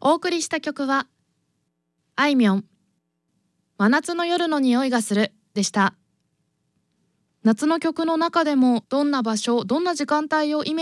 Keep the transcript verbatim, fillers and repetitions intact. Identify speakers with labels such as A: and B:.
A: お送りした曲はあいみょん真夏の夜の匂いがするでした。夏の曲の中でもどんな場所、どんな時間帯をイメージ